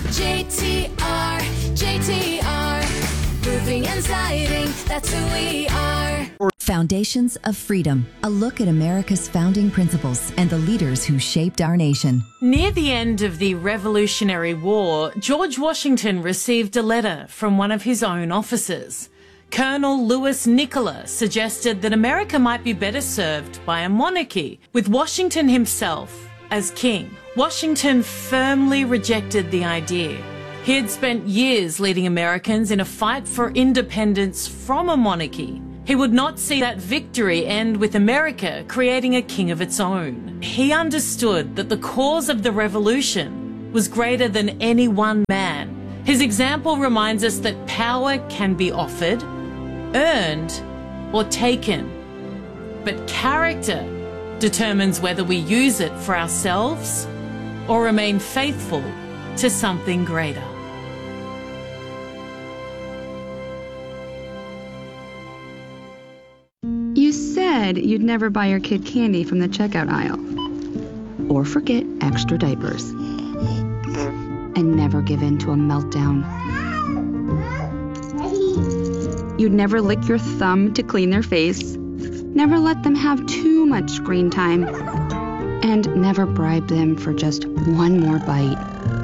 JTR, roofing and siding, that's who we are. Foundations of Freedom, a look at America's founding principles and the leaders who shaped our nation. Near the end of the Revolutionary War, George Washington received a letter from one of his own officers. Colonel Louis Nicola suggested that America might be better served by a monarchy, with Washington himself as king. Washington firmly rejected the idea. He had spent years leading Americans in a fight for independence from a monarchy. He would not see that victory end with America creating a king of its own. He understood that the cause of the revolution was greater than any one man. His example reminds us that power can be offered, earned, or taken. But character determines whether we use it for ourselves or remain faithful to something greater. You said you'd never buy your kid candy from the checkout aisle. Or forget extra diapers. And never give in to a meltdown. You'd never lick your thumb to clean their face. Never let them have too much screen time. And never bribe them for just one more bite.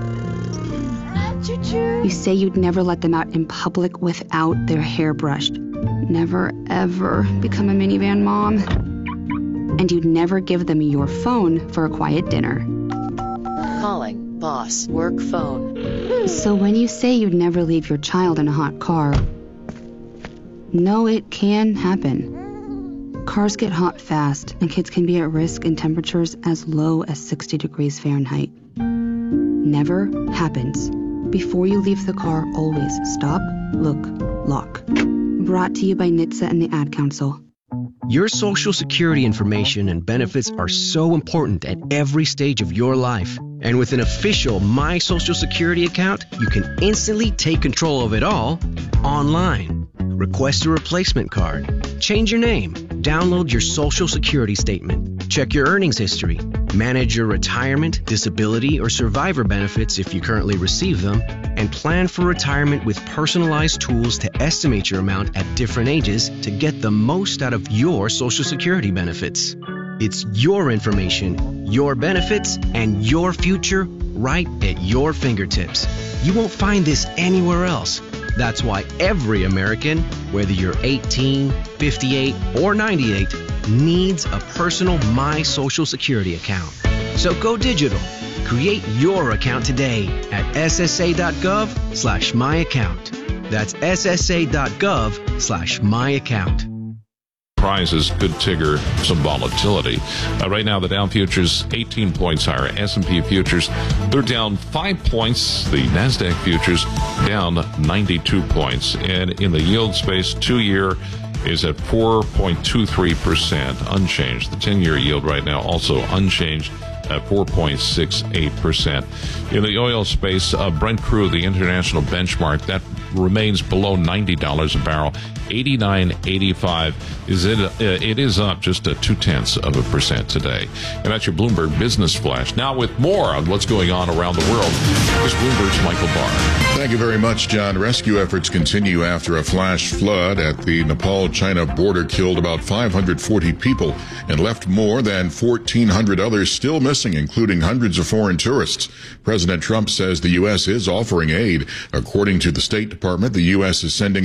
You say you'd never let them out in public without their hair brushed. Never, ever become a minivan mom. And you'd never give them your phone for a quiet dinner. Calling boss work phone. So when you say you'd never leave your child in a hot car, no, it can happen. Cars get hot fast, and kids can be at risk in temperatures as low as 60 degrees Fahrenheit. Never happens. Before you leave the car, always stop, look, lock. Brought to you by NHTSA and the Ad Council. Your Social Security information and benefits are so important at every stage of your life. And with an official My Social Security account, you can instantly take control of it all online. Request a replacement card, change your name, download your Social Security statement, check your earnings history, manage your retirement, disability, or survivor benefits if you currently receive them, and plan for retirement with personalized tools to estimate your amount at different ages to get the most out of your Social Security benefits. It's your information, your benefits, and your future right at your fingertips. You won't find this anywhere else. That's why every American, whether you're 18, 58, or 98, needs a personal My Social Security account. So go digital. Create your account today at ssa.gov/myaccount. That's ssa.gov/myaccount. Prizes could trigger some volatility. Right now, the Dow futures 18 points higher. S&P futures, they're down 5 points. The NASDAQ futures down 92 points. And in the yield space, 2-year is at 4.23%, unchanged. The 10-year yield right now also unchanged at 4.68%. In the oil space, Brent crude, the international benchmark, that remains below $90 a barrel. 89.85 it is up just 0.2% today. And that's your Bloomberg Business Flash. Now with more on what's going on around the world, here's Bloomberg's Michael Barr. Thank you very much, John. Rescue efforts continue after a flash flood at the Nepal-China border killed about 540 people and left more than 1,400 others still missing. missing, including hundreds of foreign tourists. President Trump says the U.S. is offering aid. According to the State Department, the U.S. is sending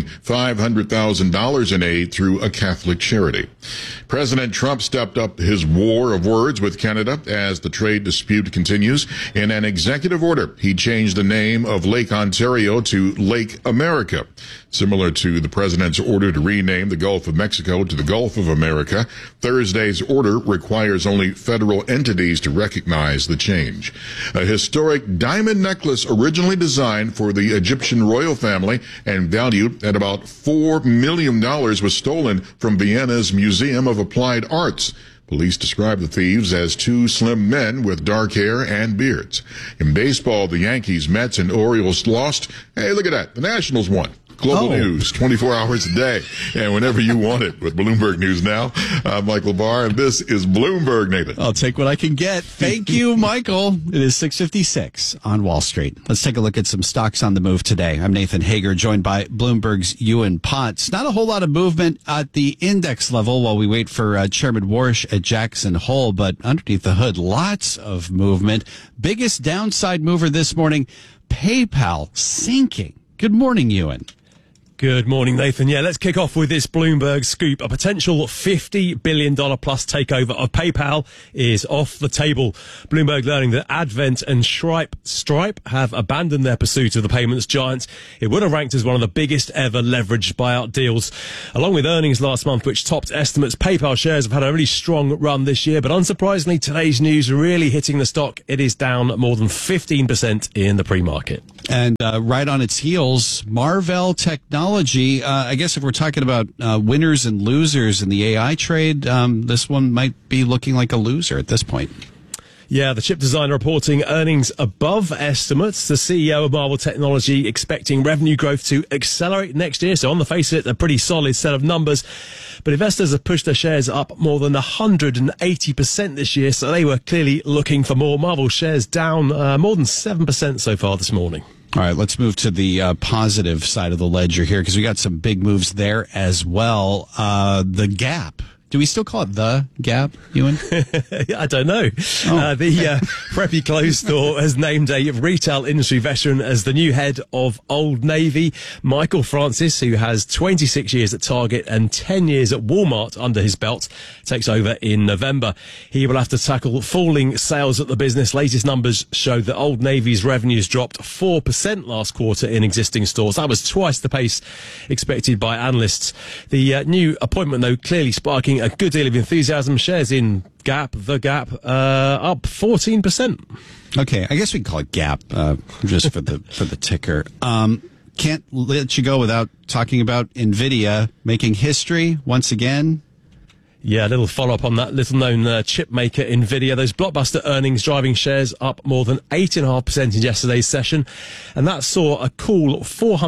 $500,000 in aid through a Catholic charity. President Trump stepped up his war of words with Canada as the trade dispute continues. In an executive order, he changed the name of Lake Ontario to Lake America, similar to the president's order to rename the Gulf of Mexico to the Gulf of America. Thursday's order requires only federal entities to recognize the change. A historic diamond necklace originally designed for the Egyptian royal family and valued at about $4 million was stolen from Vienna's Museum of Applied Arts. Police describe the thieves as two slim men with dark hair and beards. In baseball, the Yankees, Mets, and Orioles lost. Hey, look at that. The Nationals won. Global news, 24 hours a day, and whenever you want it with Bloomberg News Now. I'm Michael Barr, and this is Bloomberg, Nathan. I'll take what I can get. Thank you, Michael. It is 6:56 on Wall Street. Let's take a look at some stocks on the move today. I'm Nathan Hager, joined by Bloomberg's Ewan Potts. Not a whole lot of movement at the index level while we wait for Chairman Warsh at Jackson Hole, but underneath the hood, lots of movement. Biggest downside mover this morning, PayPal sinking. Good morning, Ewan. Good morning, Nathan. Yeah, let's kick off with this Bloomberg scoop. A potential $50 billion plus takeover of PayPal is off the table. Bloomberg learning that Advent and Stripe have abandoned their pursuit of the payments giants. It would have ranked as one of the biggest ever leveraged buyout deals. Along with earnings last month, which topped estimates, PayPal shares have had a really strong run this year. But unsurprisingly, today's news really hitting the stock. It is down more than 15% in the pre-market. And right on its heels, Marvell Technology. I guess if we're talking about winners and losers in the AI trade, this one might be looking like a loser at this point. Yeah, the chip designer reporting earnings above estimates. The CEO of Marvell Technology expecting revenue growth to accelerate next year. So on the face of it, a pretty solid set of numbers. But investors have pushed their shares up more than 180% this year. So they were clearly looking for more. Marvell shares down more than 7% so far this morning. All right, let's move to the positive side of the ledger here because we got some big moves there as well. The Gap. Do we still call it The Gap, Ewan? I don't know. The Preppy Clothes store has named a retail industry veteran as the new head of Old Navy. Michael Francis, who has 26 years at Target and 10 years at Walmart under his belt, takes over in November. He will have to tackle falling sales at the business. Latest numbers show that Old Navy's revenues dropped 4% last quarter in existing stores. That was twice the pace expected by analysts. The new appointment, though, clearly sparking a good deal of enthusiasm. Shares in The Gap, up 14%. Okay, I guess we can call it Gap, just for the ticker. Can't let you go without talking about NVIDIA making history once again. Yeah, a little follow-up on that little-known chip maker, NVIDIA. Those blockbuster earnings driving shares up more than 8.5% in yesterday's session. And that saw a cool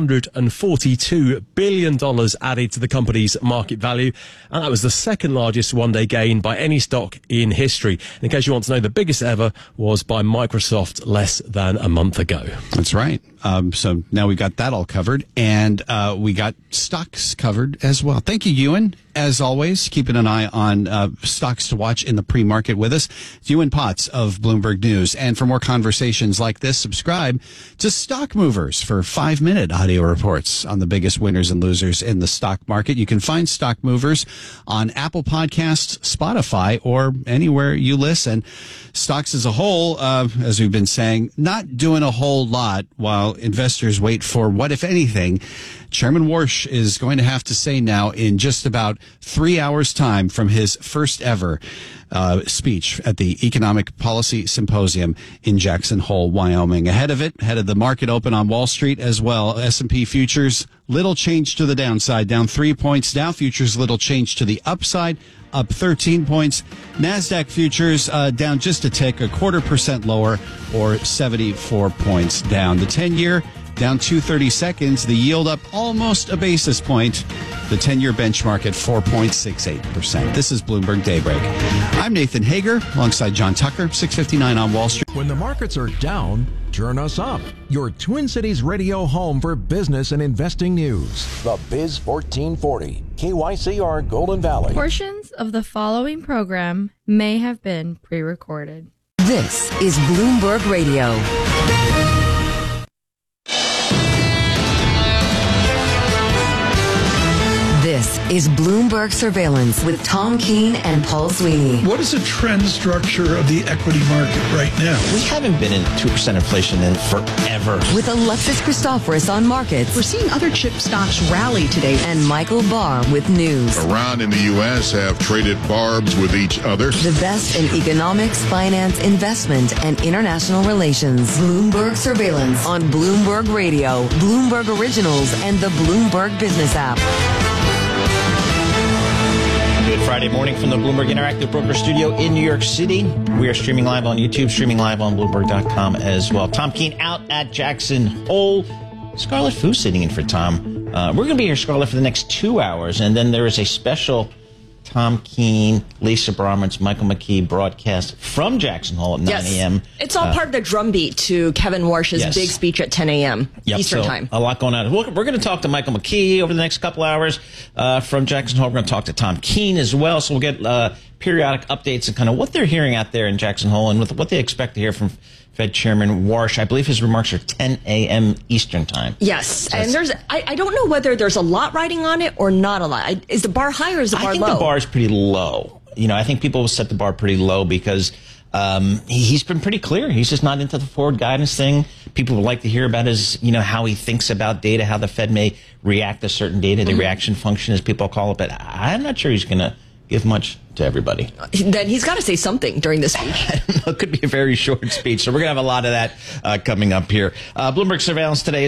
$442 billion added to the company's market value. And that was the second largest one-day gain by any stock in history. And in case you want to know, the biggest ever was by Microsoft less than a month ago. That's right. So now we got that all covered, and we got stocks covered as well. Thank you, Ewan. As always, keeping an eye on stocks to watch in the pre-market with us. It's Ewan Potts of Bloomberg News. And for more conversations like this, subscribe to Stock Movers for 5-minute audio reports on the biggest winners and losers in the stock market. You can find Stock Movers on Apple Podcasts, Spotify, or anywhere you listen. Stocks as a whole, as we've been saying, not doing a whole lot while investors wait for what, if anything, Chairman Warsh is going to have to say now in just about 3 hours' time from his first ever speech at the Economic Policy Symposium in Jackson Hole, Wyoming. Ahead of the market open on Wall Street as well. S&P futures, little change to the downside, down 3 points. Dow futures, little change to the upside, up 13 points. NASDAQ futures down just a tick, 0.25% lower, or 74 points down. The 10-year down 2/32. The yield up almost a basis point. The 10-year benchmark at 4.68%. This is Bloomberg Daybreak. I'm Nathan Hager alongside John Tucker, 6:59 on Wall Street. When the markets are down, turn us up. Your Twin Cities radio home for business and investing news. The Biz 1440, KYCR Golden Valley. Portions of the following program may have been pre-recorded. This is Bloomberg Radio. This is Bloomberg Surveillance with Tom Keene and Paul Sweeney. What is the trend structure of the equity market right now? We haven't been in 2% inflation in forever. With Alexis Christoforous on markets. We're seeing other chip stocks rally today. And Michael Barr with news. Iran and the U.S. have traded barbs with each other. The best in economics, finance, investment, and international relations. Bloomberg Surveillance on Bloomberg Radio, Bloomberg Originals, and the Bloomberg Business app. Good Friday morning from the Bloomberg Interactive Broker Studio in New York City. We are streaming live on YouTube, streaming live on Bloomberg.com as well. Tom Keene out at Jackson Hole. Scarlett Fu sitting in for Tom. We're going to be here, Scarlett, for the next 2 hours, and then there is a special Tom Keene, Lisa Bronwyn's, Michael McKee broadcast from Jackson Hole at 9 a.m. It's all part of the drumbeat to Kevin Warsh's big speech at 10 a.m. Eastern time. A lot going on. We're going to talk to Michael McKee over the next couple hours from Jackson Hole. We're going to talk to Tom Keene as well. So we'll get periodic updates and kind of what they're hearing out there in Jackson Hole and what they expect to hear from Fed Chairman Warsh. I believe his remarks are 10 a.m. Eastern time. Yes, and I don't know whether there's a lot riding on it or not a lot. Is the bar high or is the bar low? I think the bar is pretty low. I think people will set the bar pretty low because he's been pretty clear. He's just not into the forward guidance thing. People would like to hear about his, how he thinks about data, how the Fed may react to certain data, the reaction function, as people call it. But I'm not sure he's going to give much to everybody. Then he's got to say something during the speech. I don't know. It could be a very short speech. So we're going to have a lot of that coming up here. Bloomberg Surveillance today